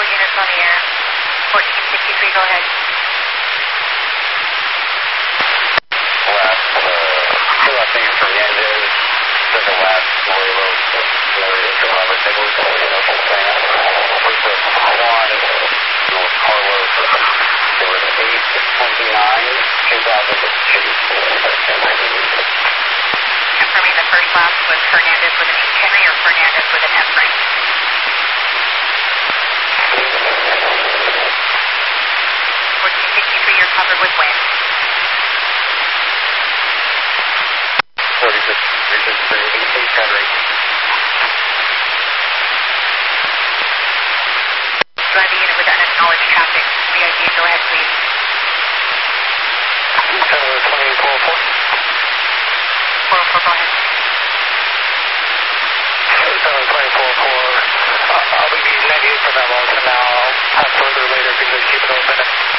units on the air. 1463, go ahead. Last, two last name from Yandes. Second last, Morello. Driver signals. First was Juan. North Carlos. It was 8/29/2002. Confirming the first lap was Hernandez with an H. Henry or Fernandez with an F. Frank. 1463, you're covered with wind. 46, H. Henry. Drive the unit with unacknowledged traffic. VIG, go ahead, please. 2844. 404, go ahead. 2844. I'll be 98 for that long, so now I'll have further later because they keep it open.